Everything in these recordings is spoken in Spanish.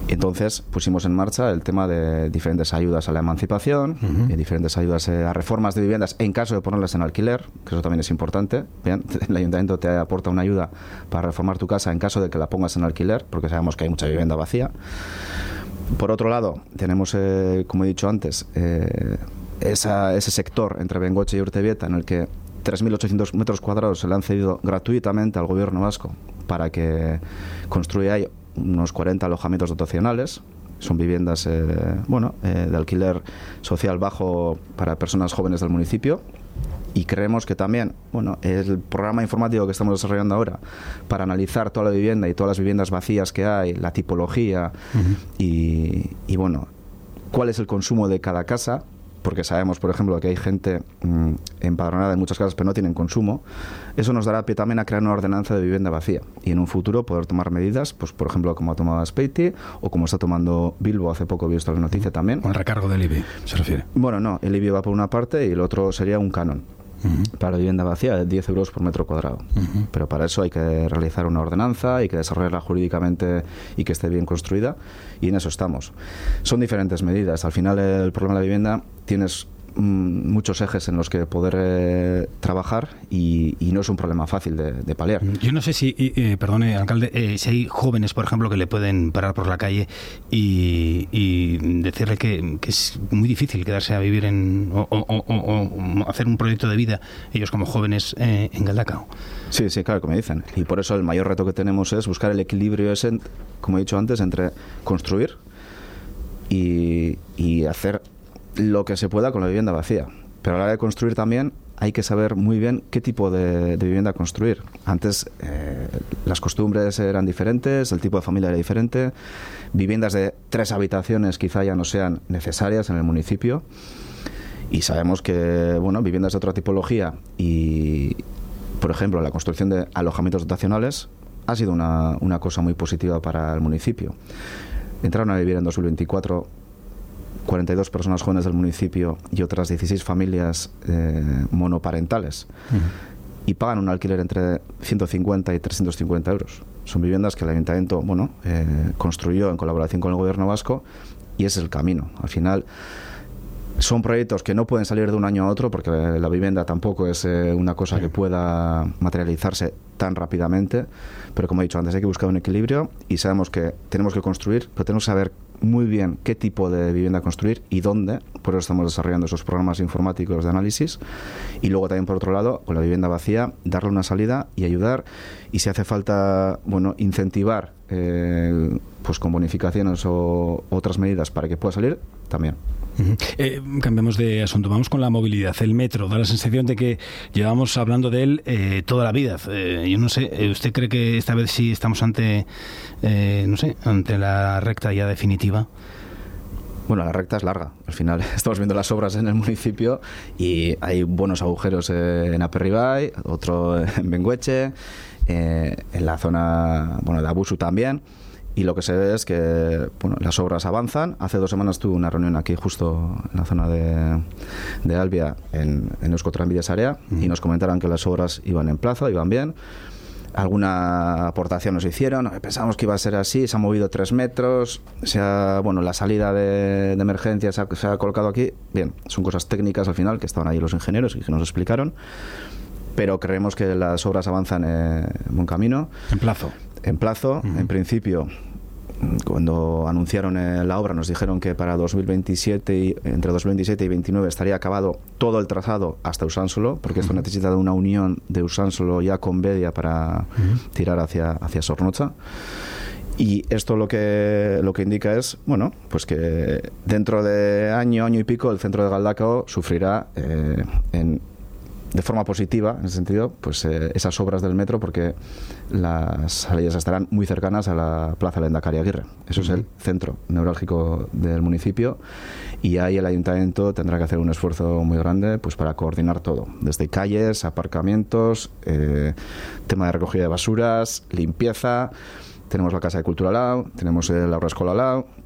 Entonces pusimos en marcha el tema de diferentes ayudas a la emancipación, y diferentes ayudas a reformas de viviendas en caso de ponerlas en alquiler, que eso también es importante. Bien, el ayuntamiento te aporta una ayuda para reformar tu casa en caso de que la pongas en alquiler, porque sabemos que hay mucha vivienda vacía. Por otro lado, tenemos, como he dicho antes, ese sector entre Bengoetxe y Urtebieta en el que 3.800 metros cuadrados se le han cedido gratuitamente al gobierno vasco para que construya ahí unos 40 alojamientos dotacionales. Son viviendas de alquiler social bajo para personas jóvenes del municipio. Y creemos que también, el programa informático que estamos desarrollando ahora para analizar toda la vivienda y todas las viviendas vacías que hay, la tipología y cuál es el consumo de cada casa, porque sabemos, por ejemplo, que hay gente empadronada en muchas casas pero no tienen consumo. Eso nos dará pie también a crear una ordenanza de vivienda vacía y en un futuro poder tomar medidas, pues por ejemplo, como ha tomado Azpeitia o como está tomando Bilbo, hace poco he visto la noticia también. ¿Con el recargo del IBI se refiere? Bueno, no, el IBI va por una parte y el otro sería un canon para la vivienda vacía de 10 euros por metro cuadrado. Pero para eso hay que realizar una ordenanza, hay que desarrollarla jurídicamente y que esté bien construida, y en eso estamos. Son diferentes medidas. Al final el problema de la vivienda tienes muchos ejes en los que poder trabajar y no es un problema fácil de paliar. Yo no sé si, perdone, alcalde, si hay jóvenes, por ejemplo, que le pueden parar por la calle y decirle que es muy difícil quedarse a vivir o hacer un proyecto de vida, ellos como jóvenes, en Galdakao. Sí, claro que me dicen. Y por eso el mayor reto que tenemos es buscar el equilibrio ese, como he dicho antes, entre construir y hacer lo que se pueda con la vivienda vacía. Pero a la hora de construir también hay que saber muy bien qué tipo de vivienda construir. Antes las costumbres eran diferentes, el tipo de familia era diferente, viviendas de 3 habitaciones quizá ya no sean necesarias en el municipio, y sabemos que viviendas de otra tipología y, por ejemplo, la construcción de alojamientos dotacionales ha sido una cosa muy positiva para el municipio. Entraron a vivir en 2024 42 personas jóvenes del municipio y otras 16 familias monoparentales, y pagan un alquiler entre 150 y 350 euros. Son viviendas que el ayuntamiento construyó en colaboración con el gobierno vasco, y ese es el camino. Al final son proyectos que no pueden salir de un año a otro, porque la vivienda tampoco es una cosa que pueda materializarse tan rápidamente, pero como he dicho antes, hay que buscar un equilibrio, y sabemos que tenemos que construir, pero tenemos que saber muy bien qué tipo de vivienda construir y dónde. Por eso estamos desarrollando esos programas informáticos de análisis, y luego también, por otro lado, con la vivienda vacía, darle una salida y ayudar, y si hace falta incentivar pues con bonificaciones o otras medidas para que pueda salir, también. Cambiamos de asunto, vamos con la movilidad. El metro, da la sensación de que llevamos hablando de él toda la vida. Yo no sé, ¿usted cree que esta vez sí estamos ante la recta ya definitiva? Bueno, la recta es larga. Al final estamos viendo las obras en el municipio y hay buenos agujeros en Aperribai, otro en Bengoetxe, en la zona de Abusu también. Y lo que se ve es que las obras avanzan. Hace 2 semanas tuve una reunión aquí justo en la zona de Albia, en Euskotrenbide Sarea, y nos comentaron que las obras iban en plazo, iban bien. Alguna aportación nos hicieron, pensábamos que iba a ser así, se ha movido 3 metros, la salida de emergencia se ha colocado aquí. Bien, son cosas técnicas al final, que estaban ahí los ingenieros y que nos explicaron, pero creemos que las obras avanzan en buen camino. En plazo. En principio, cuando anunciaron la obra nos dijeron que para entre 2027 y 2029 estaría acabado todo el trazado hasta Usánsolo, porque esto necesita de una unión de Usánsolo ya con Bedia para tirar hacia Zornotza. Y esto lo que indica es, pues que dentro de año y pico el centro de Galdakao sufrirá de forma positiva, en ese sentido, pues esas obras del metro, porque las salidas estarán muy cercanas a la plaza Lehendakari Aguirre. Eso es el centro neurálgico del municipio, y ahí el ayuntamiento tendrá que hacer un esfuerzo muy grande pues para coordinar todo, desde calles, aparcamientos, tema de recogida de basuras, limpieza. Tenemos la Casa de Cultura al lado, tenemos la Aurrescola al lado,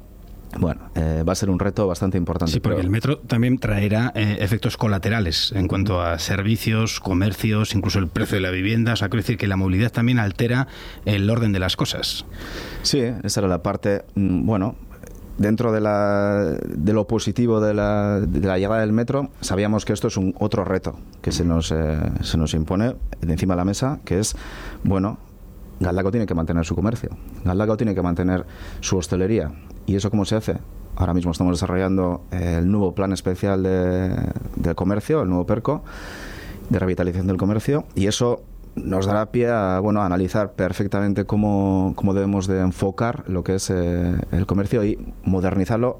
Bueno, va a ser un reto bastante importante. Sí, porque el metro también traerá efectos colaterales en cuanto a servicios, comercios, incluso el precio de la vivienda. O sea, quiero decir que la movilidad también altera el orden de las cosas. Sí, esa era la parte, bueno, dentro de lo positivo de la llegada del metro, sabíamos que esto es otro reto que se nos impone de encima de la mesa, que es, bueno, Galdakao tiene que mantener su comercio, Galdakao tiene que mantener su hostelería. ¿Y eso cómo se hace? Ahora mismo estamos desarrollando el nuevo plan especial de comercio, el nuevo PERCO, de revitalización del comercio, y eso nos dará pie a, bueno, a analizar perfectamente cómo debemos de enfocar lo que es el comercio y modernizarlo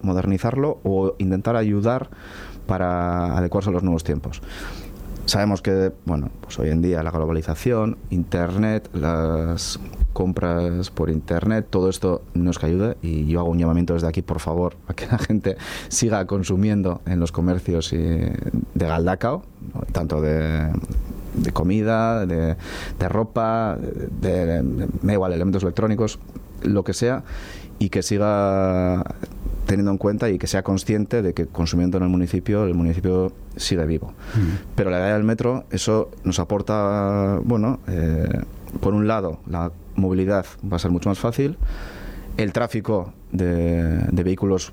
o intentar ayudar para adecuarse a los nuevos tiempos. Sabemos que, bueno, pues hoy en día la globalización, Internet, las compras por Internet, todo esto nos que ayude, y yo hago un llamamiento desde aquí, por favor, a que la gente siga consumiendo en los comercios de Galdakao, ¿no? Tanto de comida, de ropa, me da igual, elementos electrónicos, lo que sea, y que siga teniendo en cuenta y que sea consciente de que consumiendo en el municipio sigue vivo. Pero la idea del metro, eso nos aporta, bueno, por un lado, la movilidad va a ser mucho más fácil, el tráfico de vehículos,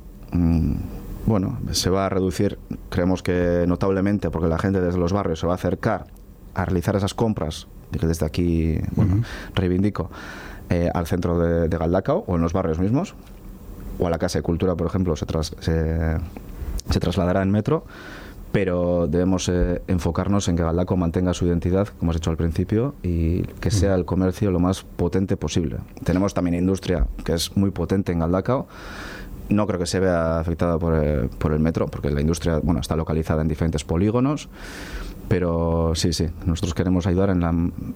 bueno, se va a reducir, creemos que notablemente, porque la gente desde los barrios se va a acercar a realizar esas compras, que desde aquí, bueno, reivindico, al centro de Galdakao o en los barrios mismos, o a la Casa de Cultura, por ejemplo, se trasladará en metro, pero debemos enfocarnos en que Galdakao mantenga su identidad, como has dicho al principio, y que sea el comercio lo más potente posible. Tenemos también industria que es muy potente en Galdakao. No creo que se vea afectada por el metro, porque la industria, bueno, está localizada en diferentes polígonos, pero sí, nosotros queremos ayudar en la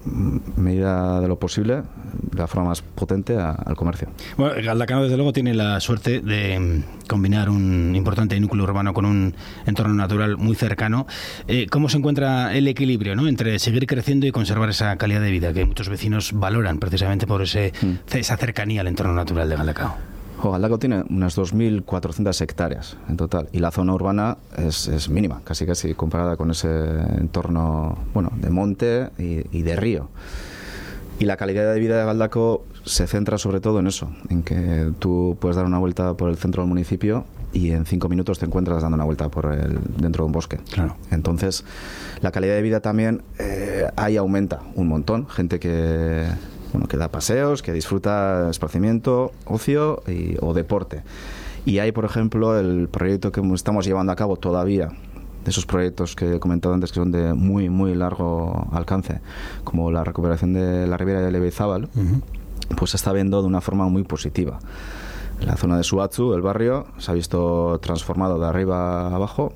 medida de lo posible, de la forma más potente, al comercio. Bueno, Galdakao, desde luego, tiene la suerte de combinar un importante núcleo urbano con un entorno natural muy cercano. ¿Cómo se encuentra el equilibrio, ¿no?, entre seguir creciendo y conservar esa calidad de vida que muchos vecinos valoran precisamente por esa cercanía al entorno natural de Galdakao? Galdakao tiene unas 2.400 hectáreas en total, y la zona urbana es mínima, casi comparada con ese entorno, bueno, de monte y de río. Y la calidad de vida de Galdakao se centra sobre todo en eso, en que tú puedes dar una vuelta por el centro del municipio y en 5 minutos te encuentras dando una vuelta dentro de un bosque. Claro. Entonces, la calidad de vida también ahí aumenta un montón. Gente que da paseos, que disfruta esparcimiento, ocio o deporte. Y hay, por ejemplo, el proyecto que estamos llevando a cabo todavía, de esos proyectos que he comentado antes, que son de muy, muy largo alcance, como la recuperación de la ribera de Elebeizábal, pues se está viendo de una forma muy positiva. La zona de Suatzu, el barrio, se ha visto transformado de arriba a abajo,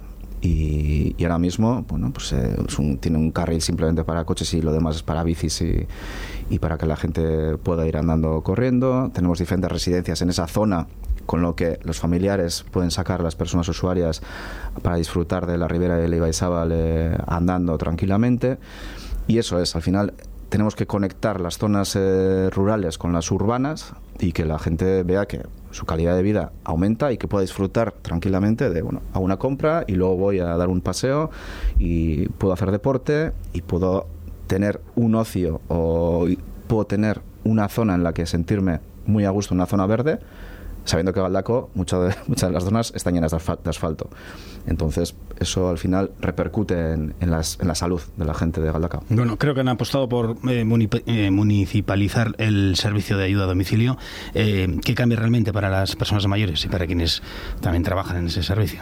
y ahora mismo, bueno, pues tiene un carril simplemente para coches y lo demás es para bicis y para que la gente pueda ir andando o corriendo. Tenemos diferentes residencias en esa zona, con lo que los familiares pueden sacar a las personas usuarias para disfrutar de la ribera de Elebeizábal andando tranquilamente. Y eso es, al final tenemos que conectar las zonas rurales con las urbanas y que la gente vea que su calidad de vida aumenta y que pueda disfrutar tranquilamente de, bueno, a una compra y luego voy a dar un paseo y puedo hacer deporte y puedo tener un ocio o puedo tener una zona en la que sentirme muy a gusto, una zona verde, sabiendo que Galdakao, muchas de las zonas están llenas de asfalto. Entonces, eso al final repercute en la salud de la gente de Galdakao. Bueno, creo que han apostado por municipalizar el servicio de ayuda a domicilio. ¿Qué cambia realmente para las personas mayores y para quienes también trabajan en ese servicio?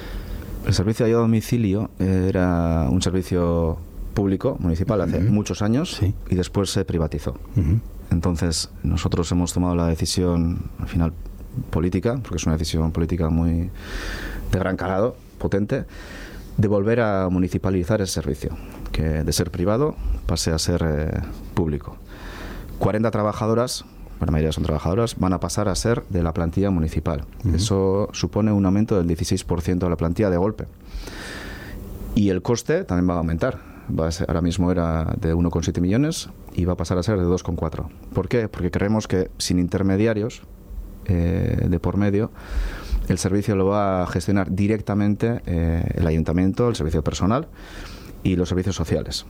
El servicio de ayuda a domicilio era un servicio público, municipal, hace muchos años, sí, y después se privatizó. Entonces, nosotros hemos tomado la decisión, al final, política, porque es una decisión política muy de gran calado, potente, de volver a municipalizar ese servicio, que de ser privado pase a ser público. 40 trabajadoras, la mayoría son trabajadoras, van a pasar a ser de la plantilla municipal. Eso supone un aumento del 16% de la plantilla de golpe. Y el coste también va a aumentar. Ahora mismo era de 1,7 millones y va a pasar a ser de 2,4. ¿Por qué? Porque creemos que sin intermediarios de por medio el servicio lo va a gestionar directamente el ayuntamiento, el servicio personal y los servicios sociales.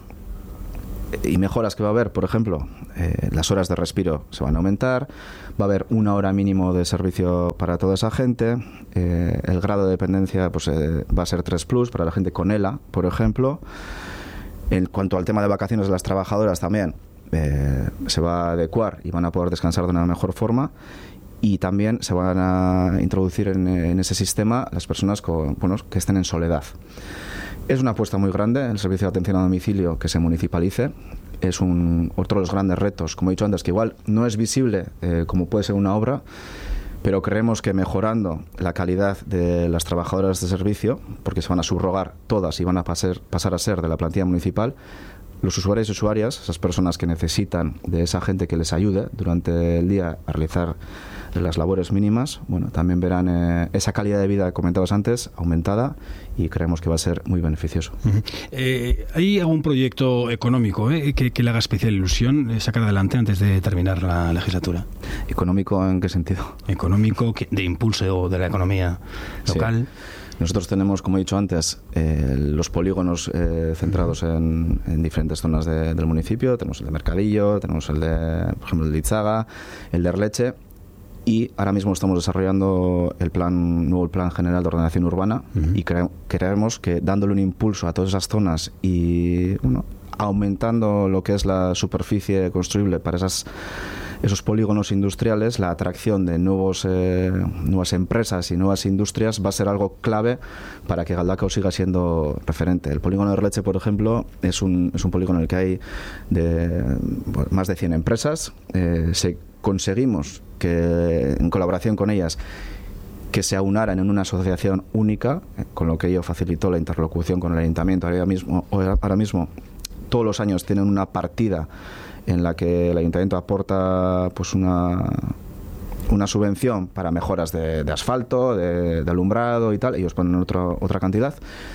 Y mejoras que va a haber, por ejemplo, las horas de respiro se van a aumentar, va a haber 1 hora mínimo de servicio para toda esa gente, el grado de dependencia pues, va a ser 3+, para la gente con ELA, por ejemplo. En cuanto al tema de vacaciones de las trabajadoras también, se va a adecuar y van a poder descansar de una mejor forma. Y también se van a introducir en ese sistema las personas que estén en soledad. Es una apuesta muy grande el servicio de atención a domicilio que se municipalice. Es otro de los grandes retos, como he dicho antes, que igual no es visible como puede ser una obra, pero creemos que mejorando la calidad de las trabajadoras de servicio, porque se van a subrogar todas y van a pasar a ser de la plantilla municipal, los usuarios y usuarias, esas personas que necesitan de esa gente que les ayude durante el día a realizar las labores mínimas, bueno, también verán esa calidad de vida que comentabas antes aumentada y creemos que va a ser muy beneficioso. ¿Hay algún proyecto económico que le haga especial ilusión sacar adelante antes de terminar la legislatura? ¿Económico en qué sentido? Económico, de impulso de la economía local. Sí. Nosotros tenemos, como he dicho antes, los polígonos centrados en diferentes zonas del municipio. Tenemos el de Mercadillo, tenemos el de, por ejemplo, el de Itzaga, el de Erleche. Y ahora mismo estamos desarrollando el nuevo plan general de ordenación urbana y creemos que dándole un impulso a todas esas zonas y aumentando lo que es la superficie construible para esos polígonos industriales, la atracción de nuevas empresas y nuevas industrias va a ser algo clave para que Galdakao siga siendo referente. El polígono de Erleche, por ejemplo, es un polígono en el que hay más de 100 empresas. Conseguimos que, en colaboración con ellas, que se aunaran en una asociación única, con lo que ello facilitó la interlocución con el ayuntamiento. Ahora mismo todos los años tienen una partida en la que el ayuntamiento aporta pues una subvención para mejoras de asfalto, de alumbrado y tal. Ellos ponen otra cantidad.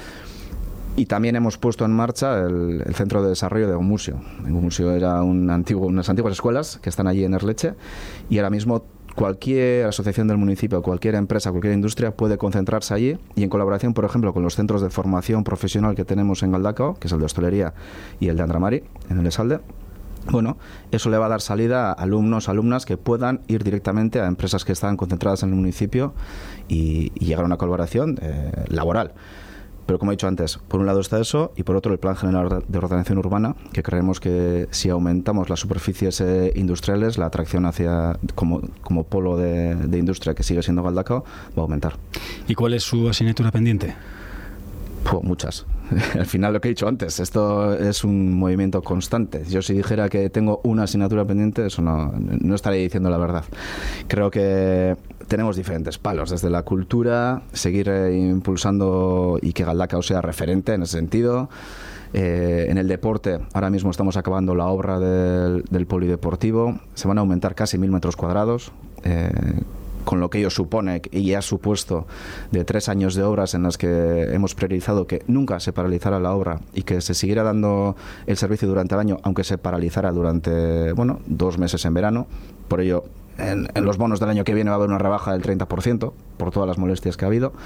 Y también hemos puesto en marcha el centro de desarrollo de Gomusio. Gomusio era unas antiguas escuelas que están allí en Erleche, y ahora mismo cualquier asociación del municipio, cualquier empresa, cualquier industria puede concentrarse allí, y en colaboración, por ejemplo, con los centros de formación profesional que tenemos en Galdakao, que es el de hostelería y el de Andramari, en el Esalde. Bueno, eso le va a dar salida a alumnas que puedan ir directamente a empresas que están concentradas en el municipio y llegar a una colaboración laboral. Pero como he dicho antes, por un lado está eso, y por otro el Plan General de Ordenación Urbana, que creemos que si aumentamos las superficies industriales, la atracción hacia como polo de industria que sigue siendo Galdakao va a aumentar. ¿Y cuál es su asignatura pendiente? Muchas. Al final, lo que he dicho antes, esto es un movimiento constante. Yo, si dijera que tengo una asignatura pendiente, eso no estaría diciendo la verdad. Creo que tenemos diferentes palos, desde la cultura, seguir impulsando y que Galdakao sea referente en ese sentido. En el deporte, ahora mismo estamos acabando la obra del polideportivo. Se van a aumentar casi 1.000 metros cuadrados, con lo que ello supone y ha supuesto de 3 años de obras en las que hemos priorizado que nunca se paralizara la obra y que se siguiera dando el servicio durante el año, aunque se paralizara durante 2 meses en verano. Por ello, en los bonos del año que viene va a haber una rebaja del 30% por todas las molestias que ha habido.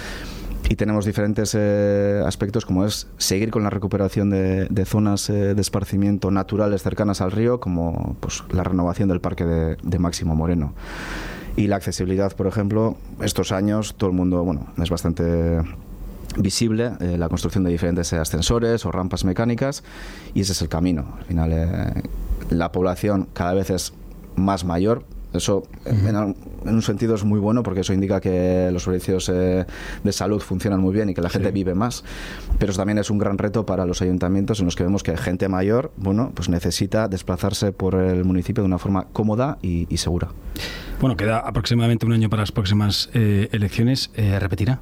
Y tenemos diferentes aspectos, como es seguir con la recuperación de zonas de esparcimiento naturales cercanas al río, como pues la renovación del parque de Máximo Moreno. Y la accesibilidad, por ejemplo, estos años todo el mundo, es bastante visible la construcción de diferentes ascensores o rampas mecánicas, y ese es el camino. Al final la población cada vez es más mayor. Eso en un sentido es muy bueno, porque eso indica que los servicios de salud funcionan muy bien y que la gente vive más, pero eso también es un gran reto para los ayuntamientos, en los que vemos que gente mayor pues necesita desplazarse por el municipio de una forma cómoda y segura. Bueno, queda aproximadamente un año para las próximas elecciones. ¿Repetirá?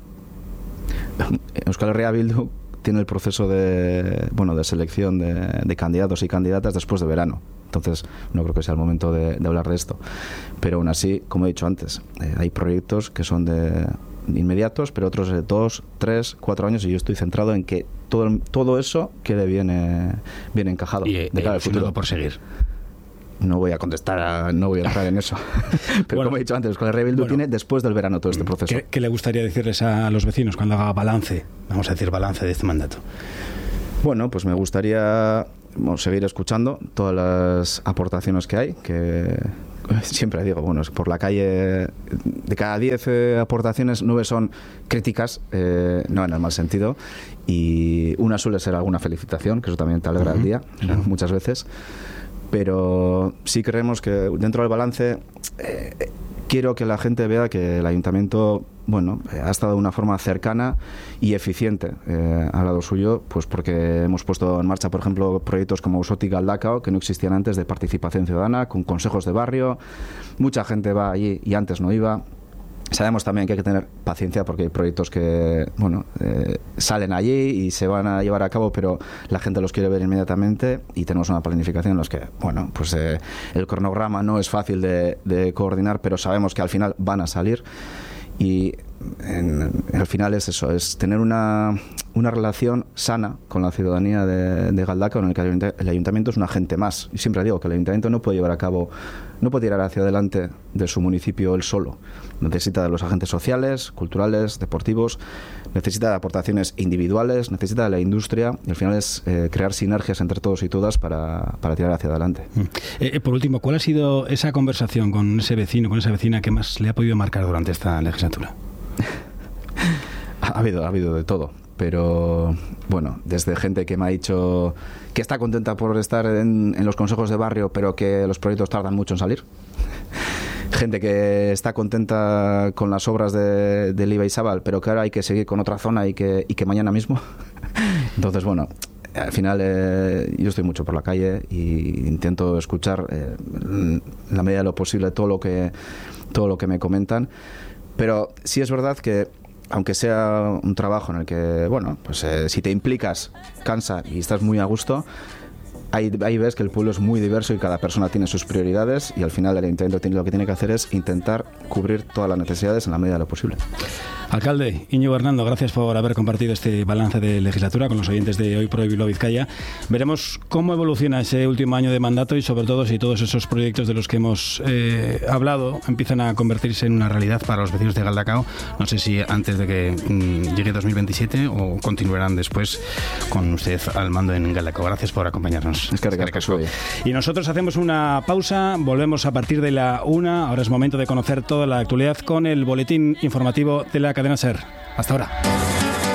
Euskal Herria Bildu tiene el proceso de selección de candidatos y candidatas después de verano. Entonces, no creo que sea el momento de hablar de esto. Pero aún así, como he dicho antes, hay proyectos que son de inmediatos, pero otros de 2, 3, 4 años, y yo estoy centrado en que todo eso quede bien encajado y de cara al futuro. por seguir. no voy a contestar, no voy a entrar en eso. Pero bueno, como he dicho antes, con el Rebuild tiene después del verano todo este proceso. ¿Qué le gustaría decirles a los vecinos cuando haga balance, vamos a decir balance de este mandato? Bueno, pues me gustaría seguir escuchando todas las aportaciones que hay, que siempre digo, bueno, por la calle de cada 10 aportaciones 9 son críticas, no en el mal sentido, y una suele ser alguna felicitación, que eso también te alegra el día, claro, muchas veces. Pero sí creemos que dentro del balance quiero que la gente vea que el ayuntamiento, bueno, ha estado de una forma cercana y eficiente al lado suyo, pues porque hemos puesto en marcha, por ejemplo, proyectos como Usoti Galdakao, que no existían antes, de participación ciudadana, con consejos de barrio. Mucha gente va allí y antes no iba. Sabemos también que hay que tener paciencia porque hay proyectos que, bueno, salen allí y se van a llevar a cabo, pero la gente los quiere ver inmediatamente y tenemos una planificación en los que, bueno, pues el cronograma no es fácil de coordinar, pero sabemos que al final van a salir y al final es eso, es tener una relación sana con la ciudadanía de Galdakao, en el que el ayuntamiento es un agente más. Y siempre digo que el ayuntamiento no puede llevar a cabo, no puede tirar hacia adelante de su municipio él solo. Necesita de los agentes sociales, culturales, deportivos, necesita de aportaciones individuales, necesita de la industria, y al final es crear sinergias entre todos y todas para tirar hacia adelante. Por último, ¿cuál ha sido esa conversación con ese vecino, con esa vecina que más le ha podido marcar durante esta legislatura? Ha habido de todo, pero bueno, desde gente que me ha dicho que está contenta por estar en los consejos de barrio, pero que los proyectos tardan mucho en salir. Gente que está contenta con las obras del Ibaizábal, pero que ahora hay que seguir con otra zona y que mañana mismo. Entonces, bueno, al final yo estoy mucho por la calle y intento escuchar en la medida de lo posible todo lo que me comentan. Pero sí es verdad que, aunque sea un trabajo en el que, bueno, pues si te implicas, cansa y estás muy a gusto, ahí ves que el pueblo es muy diverso y cada persona tiene sus prioridades, y al final el ayuntamiento lo que tiene que hacer es intentar cubrir todas las necesidades en la medida de lo posible. Alcalde Íñigo Hernando, gracias por haber compartido este balance de legislatura con los oyentes de Hoy por Hoy Bilbao Vizcaya. Veremos cómo evoluciona ese último año de mandato y sobre todo si todos esos proyectos de los que hemos hablado empiezan a convertirse en una realidad para los vecinos de Galdakao. No sé si antes de que llegue 2027 o continuarán después con usted al mando en Galdakao. Gracias por acompañarnos. Es que y nosotros hacemos una pausa, volvemos a partir de la 1. Ahora es momento de conocer toda la actualidad con el boletín informativo de la cadena SER. Hasta ahora.